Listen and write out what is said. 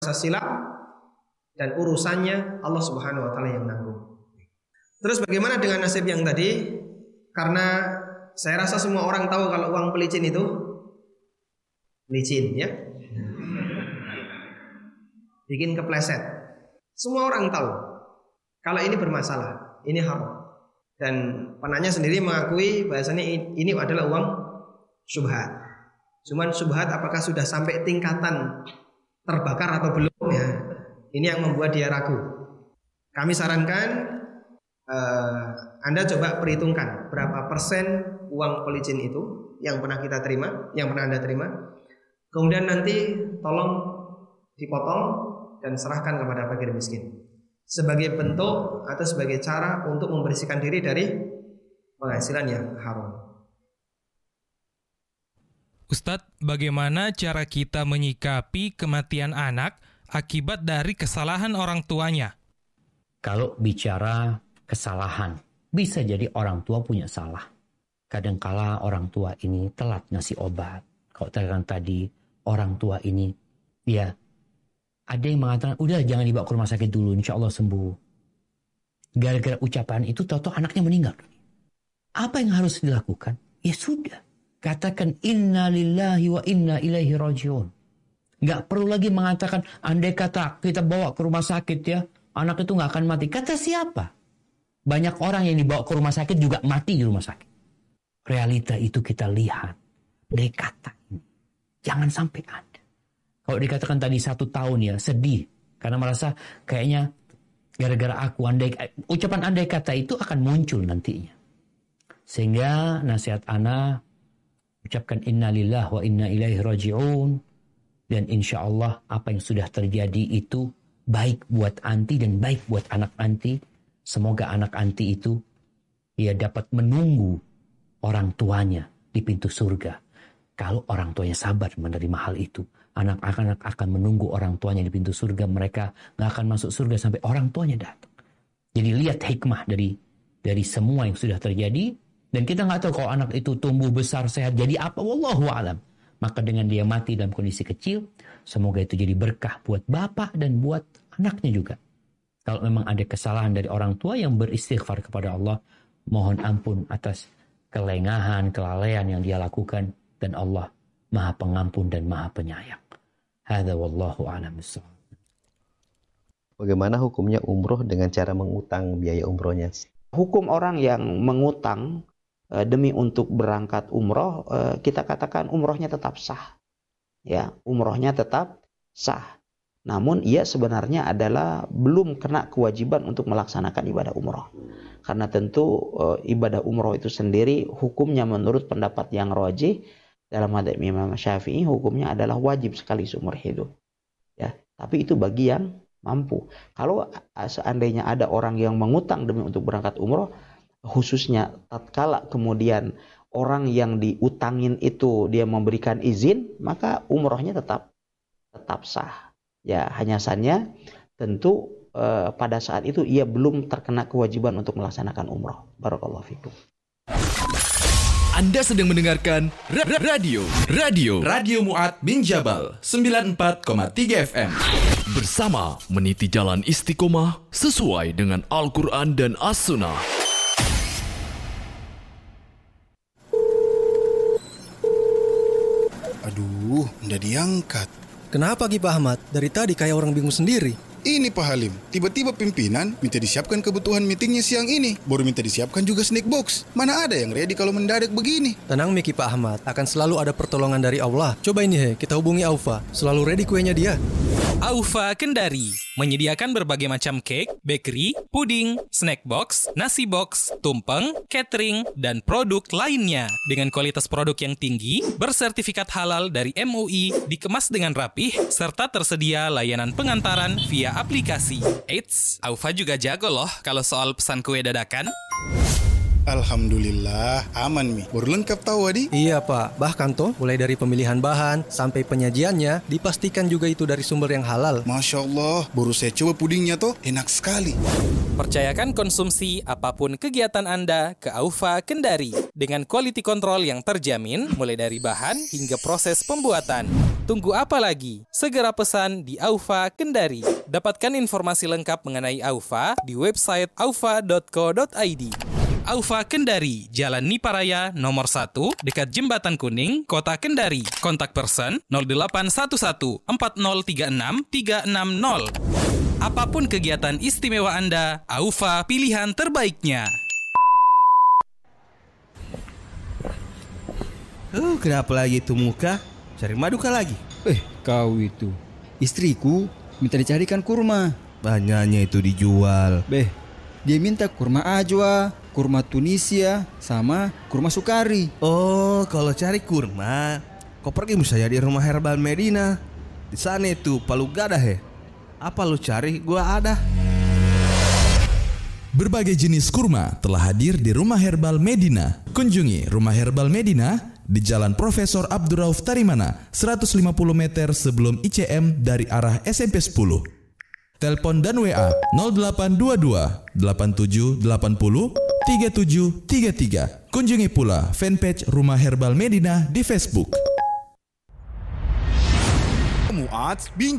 masa silam dan urusannya Allah Subhanahu wa taala yang nanggung. Terus bagaimana dengan nasib yang tadi? Karena saya rasa semua orang tahu kalau uang pelicin itu licin ya. Bikin kepleset. Semua orang tahu kalau ini bermasalah, ini haram. Dan penanya sendiri mengakui bahasanya ini adalah uang syubhat. Cuman syubhat apakah sudah sampai tingkatan terbakar atau belum ya? Ini yang membuat dia ragu. Kami sarankan Anda coba perhitungkan berapa persen uang pelicin itu yang pernah kita terima, yang pernah Anda terima. Kemudian nanti tolong dipotong dan serahkan kepada fakir miskin sebagai bentuk atau sebagai cara untuk membersihkan diri dari penghasilan yang haram. Ustadz, bagaimana cara kita menyikapi kematian anak akibat dari kesalahan orang tuanya? Kalau bicara kesalahan, bisa jadi orang tua punya salah. Kadangkala orang tua ini telat ngasih obat. Kalau tadi orang tua ini, ya ada yang mengatakan, udah jangan dibawa ke rumah sakit dulu, insya Allah sembuh. Gara-gara ucapan itu, tahu-tahu anaknya meninggal. Apa yang harus dilakukan? Ya sudah, katakan inna lillahi wa inna ilaihi rajiun. Gak perlu lagi mengatakan, andai kata kita bawa ke rumah sakit ya, anak itu gak akan mati. Kata siapa? Banyak orang yang dibawa ke rumah sakit juga mati di rumah sakit. Realita itu kita lihat dari kata ini. Jangan sampai ada. Kalau dikatakan tadi 1 tahun ya, sedih. Karena merasa kayaknya gara-gara aku, ucapan andai kata itu akan muncul nantinya. Sehingga nasihat ana, ucapkan inna lillahi wa inna ilaihi raji'un. Dan insya Allah apa yang sudah terjadi itu baik buat anti dan baik buat anak anti. Semoga anak anti itu ia dapat menunggu orang tuanya di pintu surga. Kalau orang tuanya sabar menerima hal itu, anak-anak akan menunggu orang tuanya di pintu surga. Mereka gak akan masuk surga sampai orang tuanya datang. Jadi lihat hikmah dari semua yang sudah terjadi. Dan kita gak tahu kalau anak itu tumbuh besar sehat jadi apa, wallahu a'lam. Maka dengan dia mati dalam kondisi kecil, semoga itu jadi berkah buat bapak dan buat anaknya juga. Kalau memang ada kesalahan dari orang tua yang beristighfar kepada Allah, mohon ampun atas kelengahan, kelalaian yang dia lakukan. Dan Allah Maha Pengampun dan Maha Penyayang. Hadza wallahu a'lam bissawab. Bagaimana hukumnya umroh dengan cara mengutang biaya umrohnya? Hukum orang yang mengutang demi untuk berangkat umroh, kita katakan umrohnya tetap sah. Ya, umrohnya tetap sah. Namun ia sebenarnya adalah belum kena kewajiban untuk melaksanakan ibadah umroh. Karena tentu ibadah umroh itu sendiri hukumnya menurut pendapat yang rajih dalam madzhab Imam Syafi'i hukumnya adalah wajib sekali seumur hidup. Ya, tapi itu bagi yang mampu. Kalau seandainya ada orang yang mengutang demi untuk berangkat umroh, khususnya tatkala kemudian orang yang diutangin itu dia memberikan izin, maka umrohnya tetap sah. Ya, hanya saja tentu pada saat itu ia belum terkena kewajiban untuk melaksanakan umroh. Barakallahu fikum. Anda sedang mendengarkan Radio Mu'ad bin Jabal 94,3 FM. Bersama meniti jalan istiqomah sesuai dengan Al-Quran dan As-Sunnah. Aduh, nggak diangkat. Kenapa Ki Pak Ahmad? Dari tadi kayak orang bingung sendiri. Ini Pak Halim, tiba-tiba pimpinan minta disiapkan kebutuhan meetingnya siang ini. Baru minta disiapkan juga snack box. Mana ada yang ready kalau mendadak begini? Tenang Miki Pak Ahmad, akan selalu ada pertolongan dari Allah. Coba ini kita hubungi Aufa. Selalu ready kuenya dia. Aufa Kendari menyediakan berbagai macam cake, bakery, puding, snack box, nasi box, tumpeng, catering, dan produk lainnya. Dengan kualitas produk yang tinggi, bersertifikat halal dari MUI, dikemas dengan rapih, serta tersedia layanan pengantaran via aplikasi. Eits, Aufa juga jago loh kalau soal pesan kue dadakan. Alhamdulillah, aman Mi. Baru lengkap tahu Adi? Iya Pak, bahkan toh mulai dari pemilihan bahan sampai penyajiannya dipastikan juga itu dari sumber yang halal. Masya Allah, baru saya coba pudingnya toh, enak sekali. Percayakan konsumsi apapun kegiatan Anda ke Aufa Kendari dengan quality control yang terjamin mulai dari bahan hingga proses pembuatan. Tunggu apa lagi? Segera pesan di Aufa Kendari. Dapatkan informasi lengkap mengenai Aufa di website aufa.co.id. Aufa Kendari, Jalan Niparaya nomor 1, dekat Jembatan Kuning, Kota Kendari. Kontak person 0811 4036 360. Apapun kegiatan istimewa Anda, Aufa pilihan terbaiknya. Kenapa lagi itu muka? Cari madu kah lagi? Kau itu. Istriku minta dicarikan kurma. Banyaknya itu dijual. Dia minta kurma ajwa, kurma Tunisia, sama kurma sukari. Oh, kalau cari kurma, kau pergi misalnya di Rumah Herbal Medina. Di sana itu palu gadah he. Apa lu cari? Gua ada. Berbagai jenis kurma telah hadir di Rumah Herbal Medina. Kunjungi Rumah Herbal Medina di Jalan Profesor Abdurrauf Tarimana, 150 meter sebelum ICM dari arah SMP 10. Telepon dan WA 0822 8780 3733. Kunjungi pula fanpage Rumah Herbal Medina di Facebook. Muat